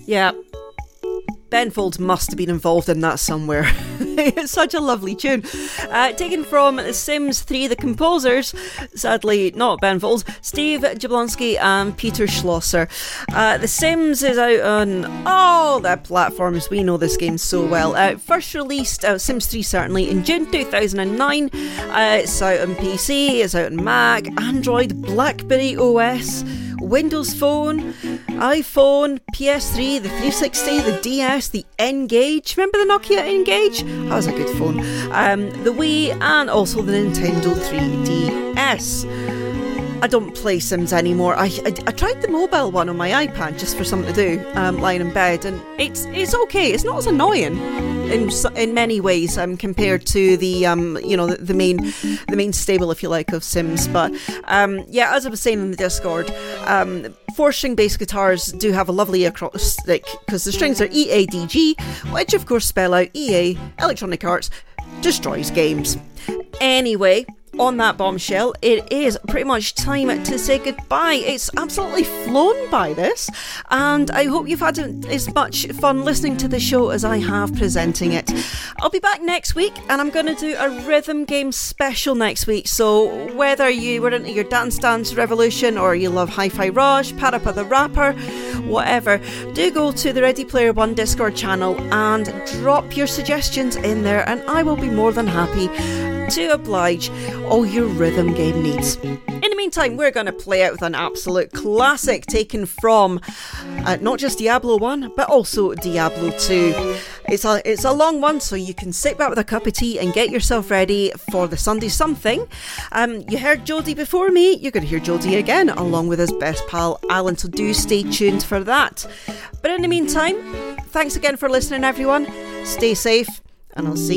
Yeah. Ben Folds must have been involved in that somewhere. It's such a lovely tune. Taken from The Sims 3, the composers, sadly not Ben Folds, Steve Jablonski and Peter Schlosser. The Sims is out on all the platforms. We know this game so well. First released, Sims 3 certainly, in June 2009. It's out on PC, it's out on Mac, Android, BlackBerry OS, Windows Phone, iPhone, PS3, the 360, the DS, the N-Gage. Remember the Nokia N-Gage? That was a good phone. The Wii and also the Nintendo 3DS. I don't play Sims anymore. I tried the mobile one on my iPad just for something to do, lying in bed, and it's okay. It's not as annoying in many ways compared to the the main stable, if you like, of Sims. But yeah, as I was saying in the Discord, 4-string bass guitars do have a lovely acrostic because the strings are EADG, which of course spell out EA, Electronic Arts, destroys games. Anyway, on that bombshell, it is pretty much time to say goodbye. It's absolutely flown by this, and I hope you've had as much fun listening to the show as I have presenting it. I'll be back next week, and I'm going to do a rhythm game special next week, so whether you were into your Dance Dance Revolution or you love Hi-Fi Rush, Parappa the Rapper, whatever, do go to the Ready Player One Discord channel and drop your suggestions in there, and I will be more than happy to oblige all your rhythm game needs. In the meantime, we're going to play out with an absolute classic taken from not just Diablo 1 but also Diablo 2. It's a long one, so you can sit back with a cup of tea and get yourself ready for the Sunday something. You heard Jody before me, you're going to hear Jody again along with his best pal Alan, so do stay tuned for that. But in the meantime, thanks again for listening everyone, stay safe, and I'll see